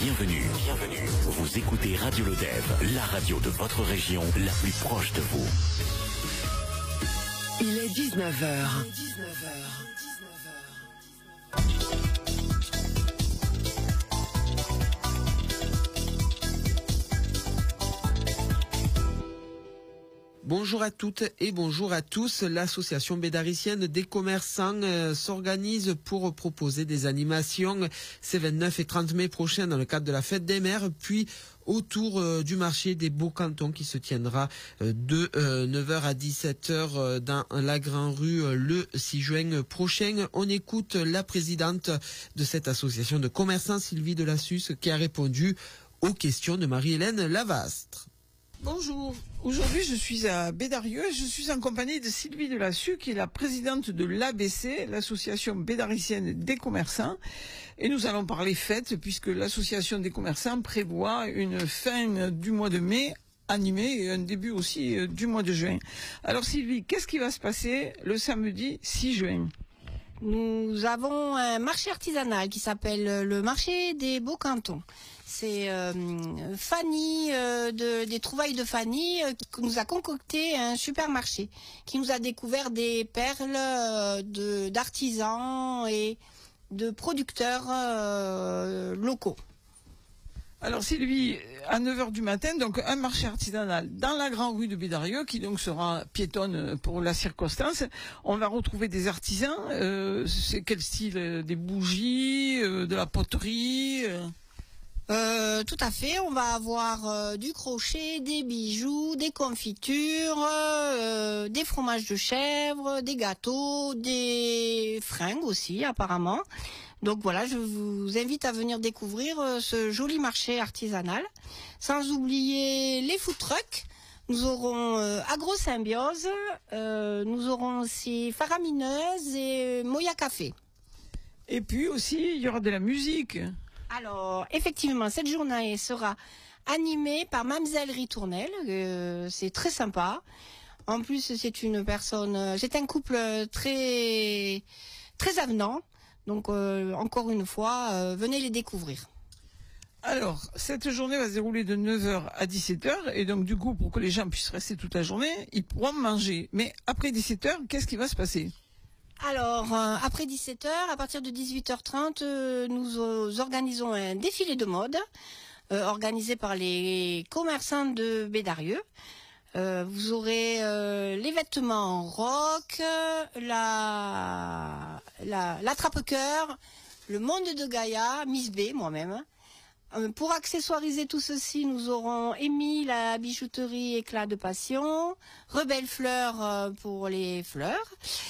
Bienvenue. Vous écoutez Radio Lodève, la radio de votre région, la plus proche de vous. Il est 19h. Bonjour à toutes et bonjour à tous. L'association bédaricienne des commerçants s'organise pour proposer des animations ces 29 et 30 mai prochains dans le cadre de la fête des mères, puis autour du marché des Beaux-Cantons qui se tiendra de 9h à 17h dans la Grand Rue le 6 juin prochain. On écoute la présidente de cette association de commerçants, Sylvie Delassus, qui a répondu aux questions de Marie-Hélène Lavastre. Bonjour, aujourd'hui je suis à Bédarieux et je suis en compagnie de Sylvie Delassus qui est la présidente de l'ABC, l'association bédaricienne des commerçants, et nous allons parler fête puisque l'association des commerçants prévoit une fin du mois de mai animée et un début aussi du mois de juin. Alors Sylvie, qu'est-ce qui va se passer le samedi 6 juin ? Nous avons un marché artisanal qui s'appelle le marché des Beaux-Cantons. C'est Fanny, des trouvailles de Fanny, qui nous a concocté un super marché, qui nous a découvert des perles d'artisans et de producteurs locaux. Alors Sylvie, à 9h du matin, donc un marché artisanal dans la grande rue de Bédarieux, qui donc sera piétonne pour la circonstance. On va retrouver des artisans, c'est quel style? Des bougies, de la poterie Tout à fait, on va avoir du crochet, des bijoux, des confitures, des fromages de chèvre, des gâteaux, des fringues aussi apparemment. Donc voilà, je vous invite à venir découvrir ce joli marché artisanal. Sans oublier les food trucks. Nous aurons Agrosymbiose, nous aurons aussi Faramineuse et Moya Café. Et puis aussi, il y aura de la musique. Alors, effectivement, cette journée sera animée par Mamselle Ritournelle. C'est très sympa. En plus, c'est un couple très avenant. Donc, encore une fois, venez les découvrir. Alors, cette journée va se dérouler de 9h à 17h. Et donc, du coup, pour que les gens puissent rester toute la journée, ils pourront manger. Mais après 17h, qu'est-ce qui va se passer ? Alors, après 17h, à partir de 18h30, nous organisons un défilé de mode organisé par les commerçants de Bédarieux. Vous aurez les vêtements en rock, l'attrape-cœur, le monde de Gaïa, Miss B, moi-même. Pour accessoiriser tout ceci, nous aurons Amy, la bijouterie éclat de passion, Rebelle Fleur pour les fleurs.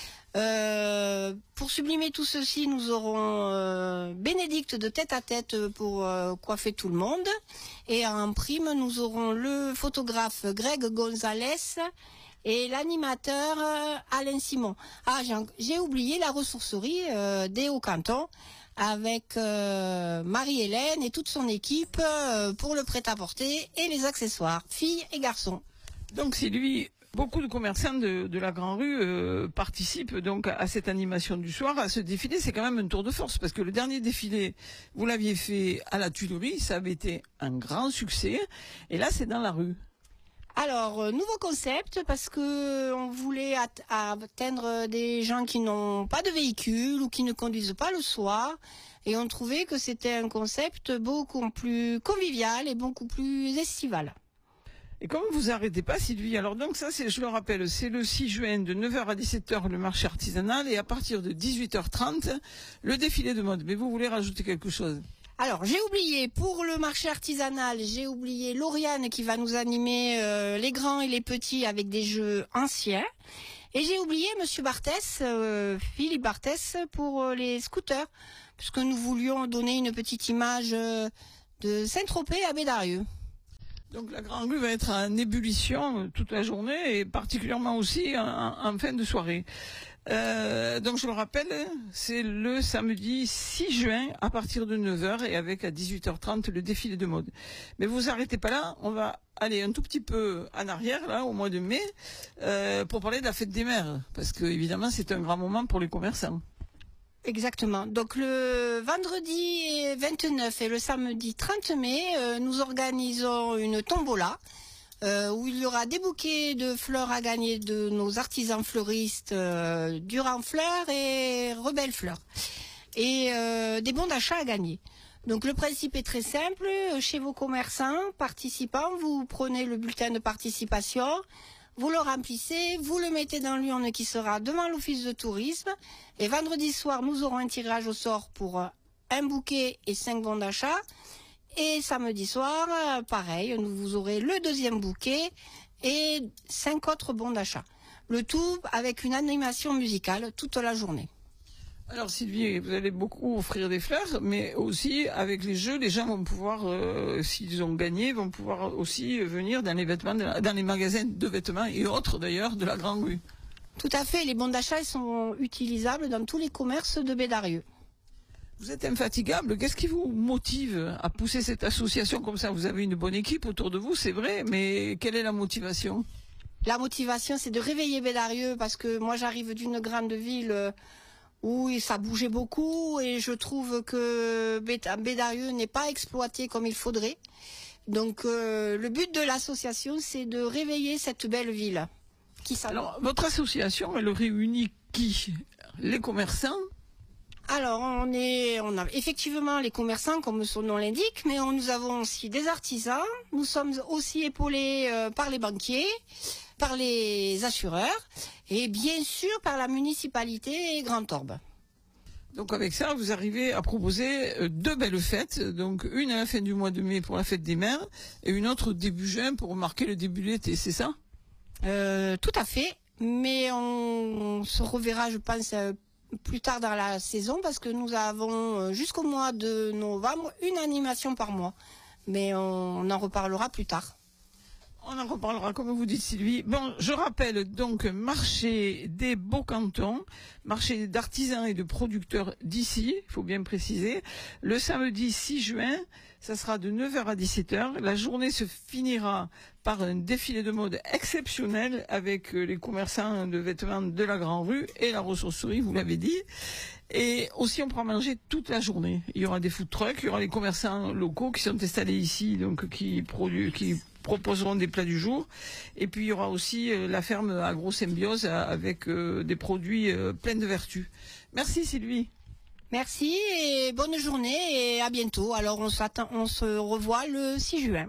Pour sublimer tout ceci, nous aurons Bénédicte de tête à tête pour coiffer tout le monde. Et en prime, nous aurons le photographe Greg Gonzalez et l'animateur Alain Simon. Ah, j'ai oublié la ressourcerie des Hauts-Cantons avec Marie-Hélène et toute son équipe pour le prêt-à-porter et les accessoires, filles et garçons. Donc c'est lui. Beaucoup de commerçants de la Grand Rue participent donc à cette animation du soir, à ce défilé. C'est quand même un tour de force parce que le dernier défilé, vous l'aviez fait à la Tuilerie, ça avait été un grand succès. Et là, c'est dans la rue. Alors, nouveau concept parce que on voulait atteindre des gens qui n'ont pas de véhicule ou qui ne conduisent pas le soir. Et on trouvait que c'était un concept beaucoup plus convivial et beaucoup plus estival. Et comme vous arrêtez pas, Sylvie, alors donc ça, je le rappelle, c'est le 6 juin de 9h à 17h le marché artisanal et à partir de 18h30 le défilé de mode. Mais vous voulez rajouter quelque chose ? Alors, j'ai oublié, pour le marché artisanal, j'ai oublié Lauriane qui va nous animer les grands et les petits avec des jeux anciens. Et j'ai oublié Monsieur Barthès, Philippe Barthès, pour les scooters, puisque nous voulions donner une petite image de Saint-Tropez à Bédarieux. Donc la Grande Rue va être en ébullition toute la journée et particulièrement aussi en fin de soirée. Donc je le rappelle, c'est le samedi 6 juin à partir de 9h et avec à 18h30 le défilé de mode. Mais vous arrêtez pas là, on va aller un tout petit peu en arrière là au mois de mai pour parler de la fête des mères parce que évidemment c'est un grand moment pour les commerçants. Exactement. Donc le vendredi 29 et le samedi 30 mai, nous organisons une tombola où il y aura des bouquets de fleurs à gagner de nos artisans fleuristes Durand Fleurs et Rebelle Fleurs et des bons d'achat à gagner. Donc le principe est très simple. Chez vos commerçants participants, vous prenez le bulletin de participation, vous le remplissez, vous le mettez dans l'urne qui sera devant l'office de tourisme. Et vendredi soir, nous aurons un tirage au sort pour un bouquet et 5 bons d'achat. Et samedi soir, pareil, vous aurez le deuxième bouquet et 5 autres bons d'achat. Le tout avec une animation musicale toute la journée. Alors Sylvie, vous allez beaucoup offrir des fleurs, mais aussi avec les jeux, les gens vont pouvoir, s'ils ont gagné, vont pouvoir aussi venir dans les vêtements, dans les magasins de vêtements et autres d'ailleurs de la Grande Rue. Tout à fait, les bons d'achat sont utilisables dans tous les commerces de Bédarieux. Vous êtes infatigable, qu'est-ce qui vous motive à pousser cette association comme ça? Vous avez une bonne équipe autour de vous, c'est vrai, mais quelle est la motivation? La motivation, c'est de réveiller Bédarieux parce que moi j'arrive d'une grande ville où ça bougeait beaucoup et je trouve que Bédarieux n'est pas exploité comme il faudrait. Donc le but de l'association, c'est de réveiller cette belle ville. Alors, votre association, elle réunit qui? Les commerçants? Alors, on a effectivement les commerçants, comme son nom l'indique, mais nous avons aussi des artisans. Nous sommes aussi épaulés par les banquiers, par les assureurs et bien sûr par la municipalité et Grand Orbe. Donc avec ça, vous arrivez à proposer 2 belles fêtes, donc une à la fin du mois de mai pour la fête des mères et une autre début juin pour marquer le début de l'été, c'est ça? Tout à fait, mais on se reverra, je pense, plus tard dans la saison parce que nous avons jusqu'au mois de novembre une animation par mois, mais on en reparlera plus tard. On en reparlera, comme vous dites Sylvie. Bon, je rappelle donc marché des Beaux-Cantons, marché d'artisans et de producteurs d'ici, il faut bien préciser. Le samedi 6 juin, ça sera de 9h à 17h. La journée se finira par un défilé de mode exceptionnel avec les commerçants de vêtements de la Grande Rue et la ressourcerie, vous l'avez dit. Et aussi, on pourra manger toute la journée. Il y aura des food trucks, il y aura les commerçants locaux qui sont installés ici, donc qui proposeront des plats du jour. Et puis, il y aura aussi la ferme agro-symbiose avec des produits pleins de vertus. Merci Sylvie. Merci et bonne journée et à bientôt. Alors, on se revoit le 6 juin.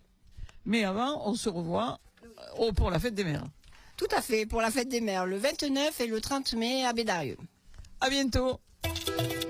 Mais avant, on se revoit pour la fête des mères. Tout à fait, pour la fête des mères, le 29 et le 30 mai à Bédarieux. À bientôt.